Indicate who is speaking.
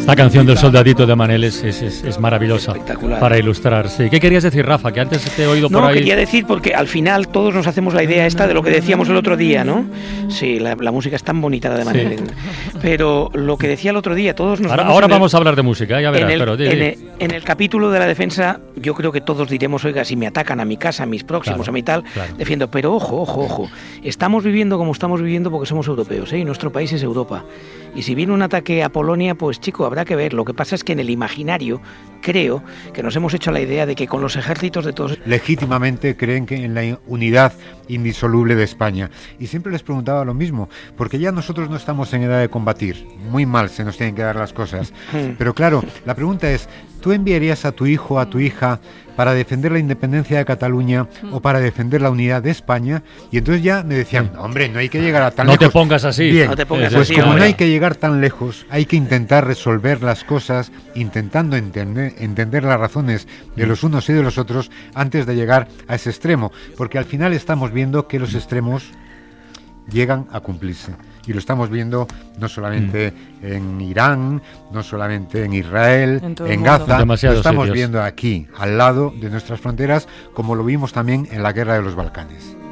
Speaker 1: Esta canción del Soldadito de Manel es maravillosa.
Speaker 2: Espectacular.
Speaker 1: Para ilustrar. Sí. ¿Qué querías decir, Rafa? Que antes te he oído por ahí.
Speaker 2: No, quería decir porque al final todos nos hacemos la idea esta de lo que decíamos el otro día, ¿no? Sí, la música es tan bonita la de Manel. Sí. Pero lo que decía el otro día, todos nos...
Speaker 1: Ahora vamos a hablar de música, ya verás.
Speaker 2: En el capítulo de la defensa, yo creo que todos diremos, oiga, si me atacan a mi casa, a mis próximos, claro, a mi tal, claro, defiendo. Pero ojo. Estamos viviendo como estamos viviendo porque somos europeos, ¿eh? Y nuestro país es Europa. Y si viene un ataque a Polonia, pues chico, habrá que ver. Lo que pasa es que en el imaginario creo que nos hemos hecho la idea de que con los ejércitos de todos...
Speaker 3: Legítimamente creen que en la unidad indisoluble de España. Y siempre les preguntaba lo mismo, porque ya nosotros no estamos en edad de combatir. Muy mal se nos tienen que dar las cosas. Pero claro, la pregunta es, ¿tú enviarías a tu hijo o a tu hija para defender la independencia de Cataluña o para defender la unidad de España? Y entonces ya me decían, hombre, no hay que llegar a tan lejos.
Speaker 1: No te pongas así.
Speaker 3: Bien,
Speaker 2: no te pongas
Speaker 3: pues
Speaker 2: así,
Speaker 3: como
Speaker 2: hombre.
Speaker 3: no hay que llegar tan lejos, hay que intentar resolver las cosas, intentando entender las razones de los unos y de los otros antes de llegar a ese extremo. Porque al final estamos viendo que los extremos llegan a cumplirse. Y lo estamos viendo no solamente en Irán, no solamente en Israel, en Gaza, lo estamos viendo aquí, al lado de nuestras fronteras, como lo vimos también en la guerra de los Balcanes.